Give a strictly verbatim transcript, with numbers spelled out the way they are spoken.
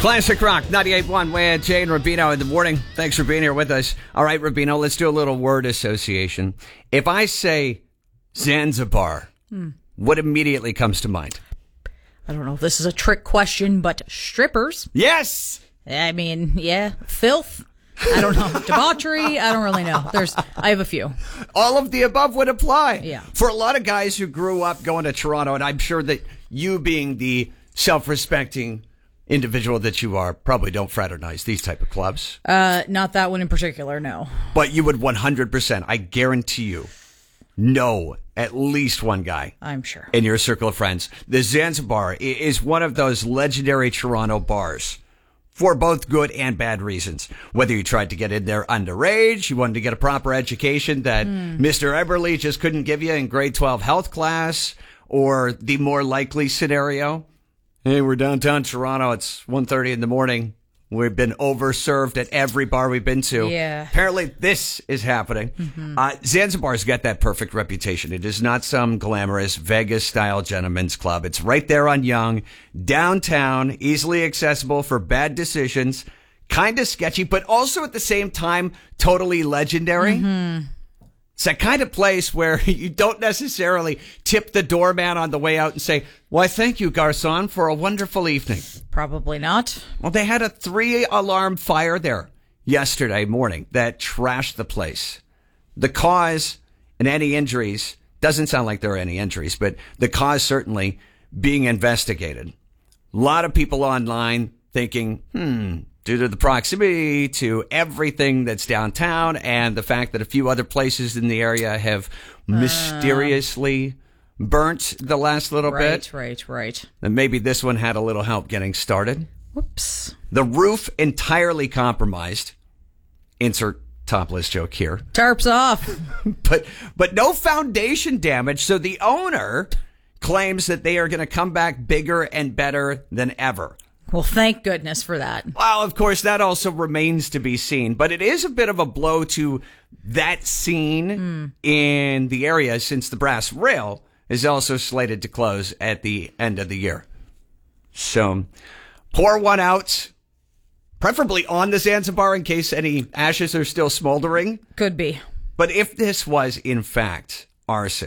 Classic Rock, ninety-eight point one, with Jay and Rubino in the morning. Thanks for being here with us. All right, Rubino, let's do a little word association. If I say Zanzibar, hmm. what immediately comes to mind? I don't know if this is a trick question, but strippers. Yes! I mean, yeah, filth. I don't know. Debauchery. I don't really know. There's, I have a few. All of the above would apply. Yeah. For a lot of guys who grew up going to Toronto, and I'm sure that you being the self-respecting individual that you are, probably don't fraternize these type of clubs. Uh, not that one in particular, no. But you would one hundred percent, I guarantee you, know at least one guy. I'm sure. In your circle of friends. The Zanzibar is one of those legendary Toronto bars for both good and bad reasons. Whether you tried to get in there underage, you wanted to get a proper education that mm. Mister Eberly just couldn't give you in grade twelve health class, or the more likely scenario, hey, we're downtown Toronto, it's one thirty in the morning. We've been overserved at every bar we've been to. Yeah. Apparently this is happening. Mm-hmm. Uh, Zanzibar's got that perfect reputation. It is not some glamorous Vegas-style gentleman's club. It's right there on Yonge, downtown, easily accessible for bad decisions, kind of sketchy, but also at the same time, totally legendary. Mm-hmm. It's that kind of place where you don't necessarily tip the doorman on the way out and say, why, thank you, garçon, for a wonderful evening. Probably not. Well, they had a three-alarm fire there yesterday morning that trashed the place. The cause and any injuries, doesn't sound like there are any injuries, but the cause certainly being investigated. A lot of people online thinking, hmm, due to the proximity to everything that's downtown and the fact that a few other places in the area have mysteriously uh, burnt the last little right, bit. Right, right, right. And maybe this one had a little help getting started. Whoops. The roof entirely compromised. Insert topless joke here. Tarps off. but but no foundation damage, so the owner claims that they are going to come back bigger and better than ever. Well, thank goodness for that. Well, of course, that also remains to be seen. But it is a bit of a blow to that scene mm. in the area, since the Brass Rail is also slated to close at the end of the year. So pour one out, preferably on the Zanzibar in case any ashes are still smoldering. Could be. But if this was, in fact, arson,